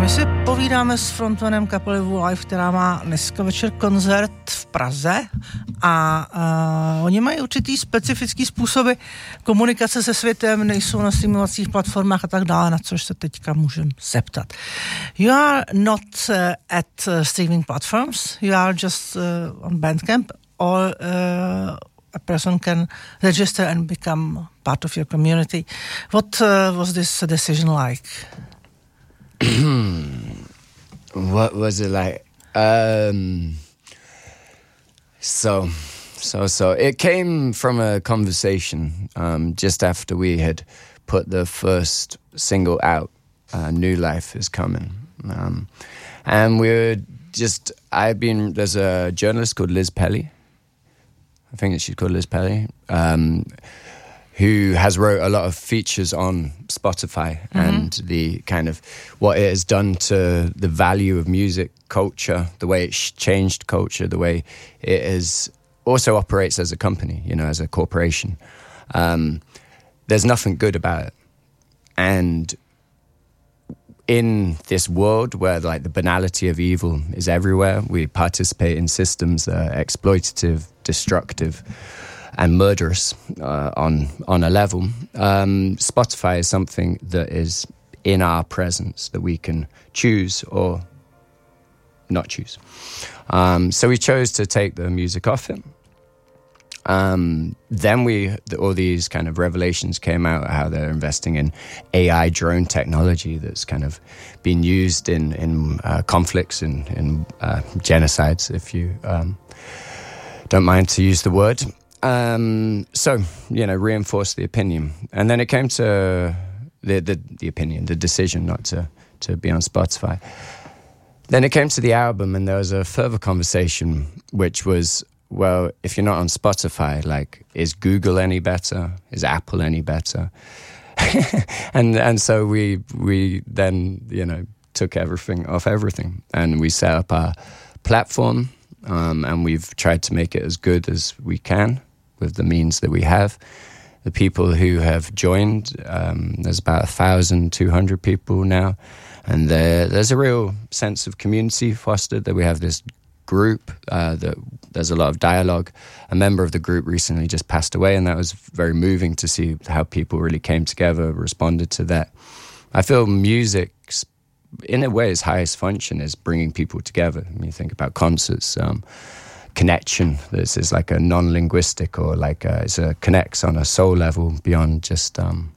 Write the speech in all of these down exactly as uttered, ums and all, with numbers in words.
My si povídáme s frontmanem kapely Wu Live, která má dneska večer koncert v Praze a uh, oni mají určitý specifický způsoby komunikace se světem, nejsou na streamovacích platformách a tak dále, na což se teďka můžeme zeptat. You are not uh, at uh, streaming platforms, you are just uh, on Bandcamp, or uh, a person can register and become part of your community. What uh, was this decision like? What was it like? Um, so, so, so it came from a conversation um, just after we had put the first single out. Uh, New Life is Coming, um, and we were just. I've been. There's a journalist called Liz Pelly. I think she's called Liz Pelly. Um, who has wrote a lot of features on Spotify mm-hmm. and the kind of what it has done to the value of music culture, the way it's changed culture, the way it is also operates as a company, you know, as a corporation. Um, there's nothing good about it. And in this world where like the banality of evil is everywhere, we participate in systems that are exploitative, destructive, and murderous uh, on on a level. Um, Spotify is something that is in our presence that we can choose or not choose. Um, so we chose to take the music off it. Um, then we the, all these kind of revelations came out how they're investing in A I drone technology that's kind of been used in in uh, conflicts in in uh, genocides, if you um, don't mind to use the word. Um, so, you know, reinforce the opinion. And then it came to the, the, the opinion, the decision not to, to be on Spotify. Then it came to the album and there was a further conversation, which was, well, if you're not on Spotify, like, is Google any better? Is Apple any better? and and so we we then, you know, took everything off everything and we set up our platform um, and we've tried to make it as good as we can with the means that we have. The people who have joined, um, there's about one thousand two hundred people now, and there, there's a real sense of community fostered, that we have this group, uh, that there's a lot of dialogue. A member of the group recently just passed away, and that was very moving to see how people really came together, responded to that. I feel music, in a way, its highest function is bringing people together. When you think about concerts, um, connection, this is like a non-linguistic, or like a, it's a connects on a soul level beyond just um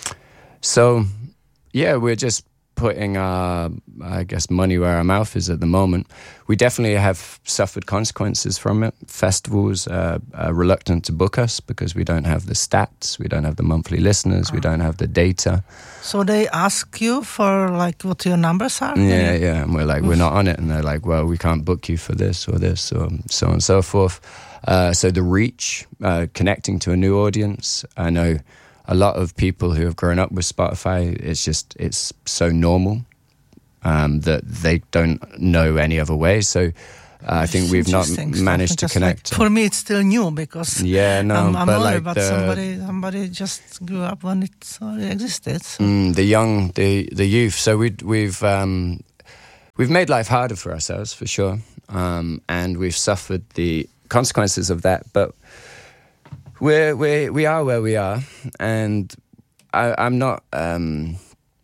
so yeah, we're just putting our, I guess, money where our mouth is at the moment. We definitely have suffered consequences from it. Festivals uh, are reluctant to book us because we don't have the stats, we don't have the monthly listeners, we don't have the data. So they ask you for like what your numbers are? Yeah, yeah, and we're like, we're not on it, and they're like, well, we can't book you for this or this or so on and so forth. Uh, so the reach, uh, connecting to a new audience. I know a lot of people who have grown up with Spotify, it's just, it's so normal um, that they don't know any other way. So uh, I think we've not managed to connect. Like, for me, it's still new because yeah, no, I'm, I'm but older, like but the, somebody, somebody just grew up when it already existed. So. Mm, the young, the the youth. So we, we've um, we've made life harder for ourselves, for sure, um, and we've suffered the consequences of that. But We're, we we are where we are, and I, I'm not. Um,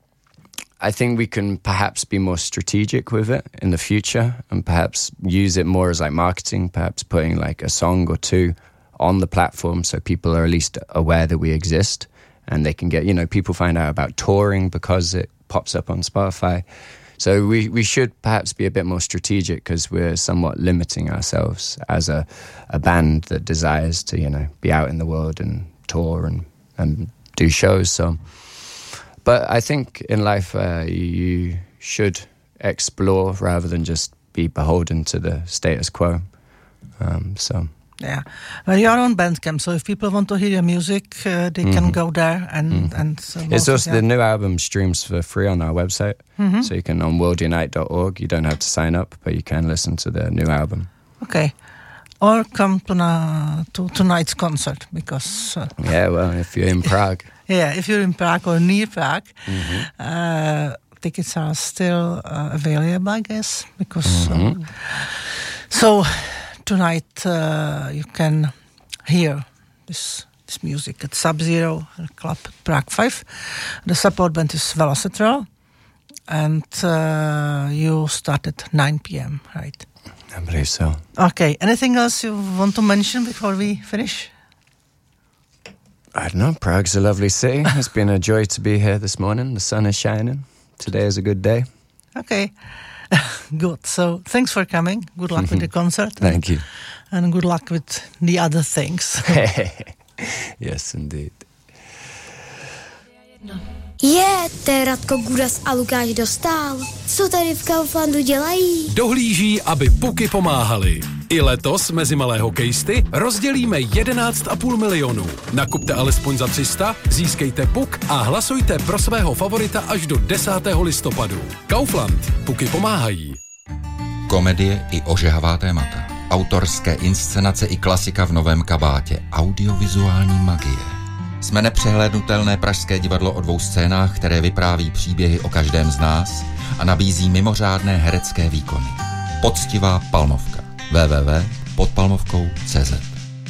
I think we can perhaps be more strategic with it in the future, and perhaps use it more as like marketing. Perhaps putting like a song or two on the platform, so people are at least aware that we exist, and they can get. You know, people find out about touring because it pops up on Spotify. So we, we should perhaps be a bit more strategic, because we're somewhat limiting ourselves as a, a band that desires to, you know, be out in the world and tour and, and do shows. So, but I think in life uh, you should explore rather than just be beholden to the status quo. Um, so. Yeah, well, you are on Bandcamp, so if people want to hear your music, uh, they mm-hmm. can go there and mm-hmm. and. So it's also, yeah. The new album streams for free on our website, mm-hmm. so you can on world unite dot org. You don't have to sign up, but you can listen to the new album. Okay, or come to na, to tonight's concert because. Uh, yeah, well, if you're in Prague. Yeah, if you're in Prague or near Prague, mm-hmm. uh, tickets are still uh, available, I guess, because mm-hmm. uh, so tonight uh, you can hear this this music at Sub-Zero Club Prague five. The support band is Velocitral, and uh, you start at nine p.m., right? I believe so. Okay. Anything else you want to mention before we finish? I don't know. Prague's a lovely city. It's been a joy to be here this morning. The sun is shining. Today is a good day. Okay. Good. So thanks for coming. Good luck with the concert. Thank you. And good luck with the other things. Yes, indeed. Je, to je Radko Gudas a Lukáš Dostál. Co tady v Kauflandu dělají? Dohlíží, aby puky pomáhaly. I letos mezi malé hokejisty rozdělíme jedenáct a půl milionu. Nakupte alespoň za tři sta, získejte puk a hlasujte pro svého favorita až do desátého listopadu. Kaufland. Puky pomáhají. Komedie i ožehavá témata. Autorské inscenace i klasika v novém kabátě. Audiovizuální magie. Jsme nepřehlédnutelné pražské divadlo o dvou scénách, které vypráví příběhy o každém z nás a nabízí mimořádné herecké výkony. Poctivá Palmovka. w w w tečka pod palmovkou tečka c z.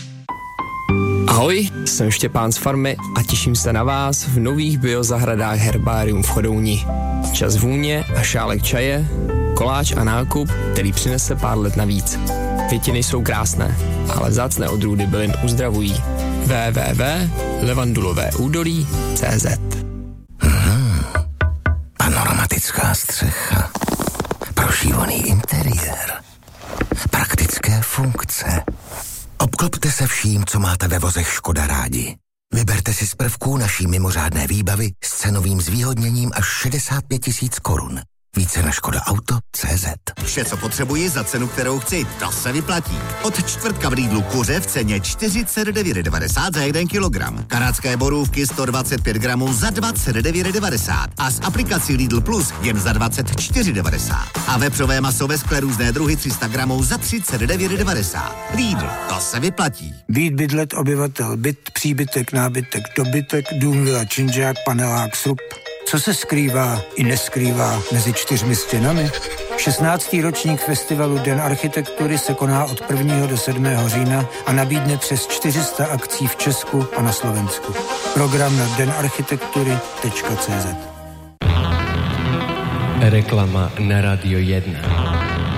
Ahoj, jsem Štěpán z farmy a těším se na vás v nových biozahradách Herbarium v Chodouni. Čas vůně a šálek čaje, koláč a nákup, který přinese pár let navíc. Květiny jsou krásné, ale vzácné odrůdy bylin uzdravují. w w w tečka levandulové údolí tečka c z. Hmm, panoramatická střecha, prošívaný interiér, praktické funkce. Obklopte se vším, co máte ve vozech Škoda rádi. Vyberte si z prvků naší mimořádné výbavy s cenovým zvýhodněním až šedesát pět tisíc korun. Více na škoda auto tečka cé zet. Vše, co potřebuji za cenu, kterou chci, to se vyplatí. Od čtvrtka v Lidlu kuře v ceně čtyřicet devět devadesát za jeden kilogram. Kanadské borůvky sto dvacet pět gramů za dvacet devět devadesát. A s aplikací Lidl Plus jen za dvacet čtyři devadesát. A vepřové maso ve skle různé druhy tři sta gramů za třicet devět devadesát. Lidl, to se vyplatí. Být bydlet, obyvatel, byt, příbytek, nábytek, dobytek, dům, vila, činžák, panelák, srub. Co se skrývá i neskrývá mezi čtyřmi stěnami? šestnáctý ročník festivalu Den architektury se koná od prvního do sedmého října a nabídne přes čtyři sta akcí v Česku a na Slovensku. Program na den architektury tečka cé zet. Reklama na Radio jedna.